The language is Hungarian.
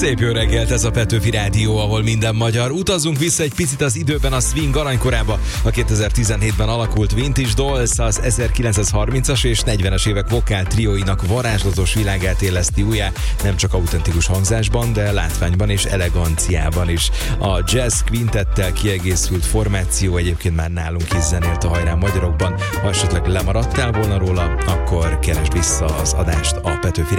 Szép jó reggelt, ez a Petőfi Rádió, ahol minden magyar. Utazunk vissza egy picit az időben a swing aranykorába. A 2017-ben alakult Vintage Dolls az 1930-as és 40-es évek vokál trióinak varázslatos világát éleszti újjá, nem csak autentikus hangzásban, de látványban és eleganciában is. A jazz quintettel kiegészült formáció egyébként már nálunk is zenélt a Hajrá Magyarokban. Ha esetleg lemaradtál volna róla, akkor keresd vissza az adást a Petőfi